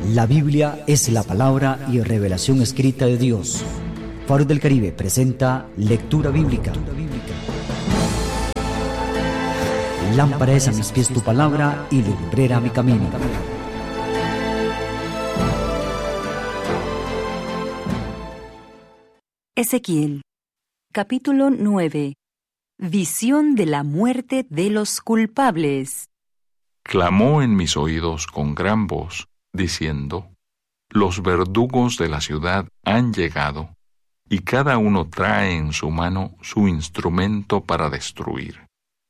La Biblia es la palabra y revelación escrita de Dios. Faro del Caribe presenta Lectura Bíblica. Lámpara es a mis pies tu palabra y lumbrera mi camino. Ezequiel, capítulo 9. Visión de la muerte de los culpables. Clamó en mis oídos con gran voz, diciendo: Los verdugos de la ciudad han llegado, y cada uno trae en su mano su instrumento para destruir.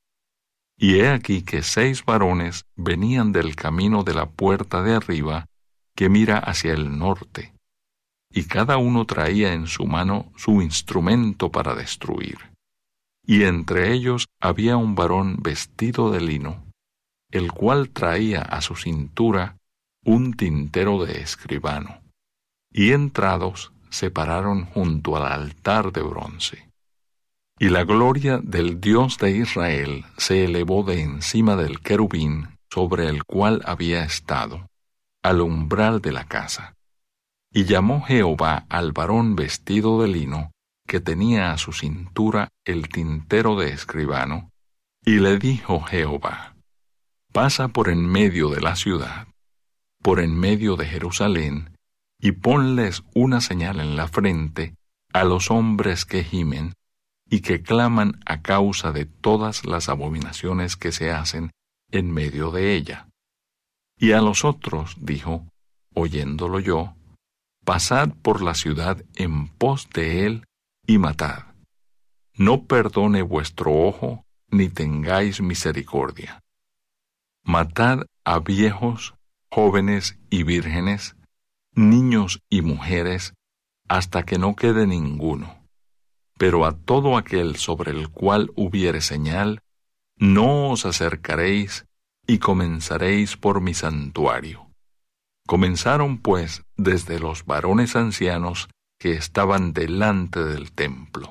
Y he aquí que 6 varones venían del camino de la puerta de arriba, que mira hacia el norte, y cada uno traía en su mano su instrumento para destruir. Y entre ellos había un varón vestido de lino, el cual traía a su cintura un tintero de escribano. Y entrados se pararon junto al altar de bronce. Y la gloria del Dios de Israel se elevó de encima del querubín sobre el cual había estado, al umbral de la casa. Y llamó Jehová al varón vestido de lino, que tenía a su cintura el tintero de escribano, y le dijo Jehová: Pasa por en medio de la ciudad, por en medio de Jerusalén, y ponles una señal en la frente a los hombres que gimen y que claman a causa de todas las abominaciones que se hacen en medio de ella. Y a los otros dijo, oyéndolo yo: Pasad por la ciudad en pos de él y matad. No perdone vuestro ojo, ni tengáis misericordia. Matad a viejos, jóvenes y vírgenes, niños y mujeres, hasta que no quede ninguno. Pero a todo aquel sobre el cual hubiere señal, no os acercaréis, y comenzaréis por mi santuario. Comenzaron pues desde los varones ancianos que estaban delante del templo.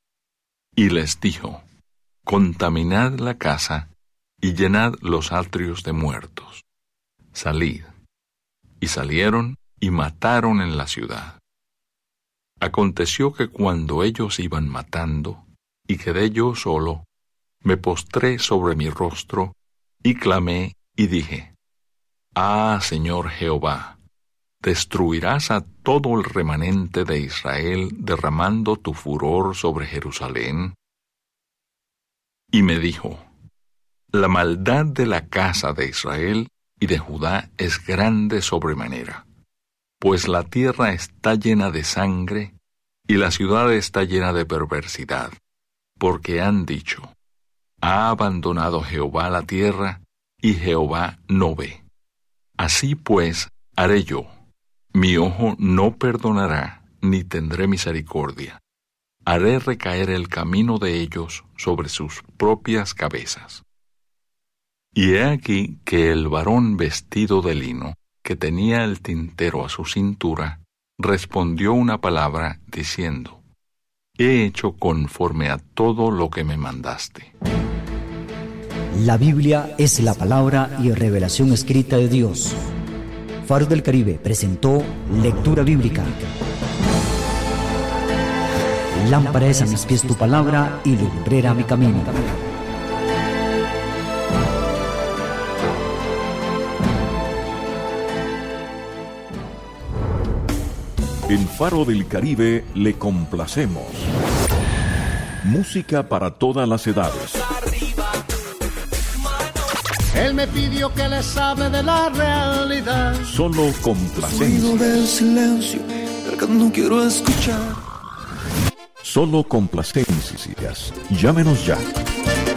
Y les dijo: Contaminad la casa, y llenad los atrios de muertos. Salid. Y salieron y mataron en la ciudad. Aconteció que cuando ellos iban matando, y quedé yo solo, me postré sobre mi rostro, y clamé y dije: Ah, Señor Jehová, ¿destruirás a todo el remanente de Israel derramando tu furor sobre Jerusalén? Y me dijo: La maldad de la casa de Israel y de Judá es grande sobremanera, pues la tierra está llena de sangre, y la ciudad está llena de perversidad, porque han dicho: Ha abandonado Jehová la tierra, y Jehová no ve. Así pues haré yo: mi ojo no perdonará, ni tendré misericordia. Haré recaer el camino de ellos sobre sus propias cabezas. Y he aquí que el varón vestido de lino, que tenía el tintero a su cintura, respondió una palabra diciendo: He hecho conforme a todo lo que me mandaste. La Biblia es la palabra y revelación escrita de Dios. Faro del Caribe presentó Lectura Bíblica. Lámpara es a mis pies tu palabra y lumbrera mi camino. En Faro del Caribe le complacemos. Música para todas las edades. Él me pidió que les hable de la realidad. Solo complacencias. Sonido del silencio, el que no quiero escuchar. Solo complacencias. Llámenos ya.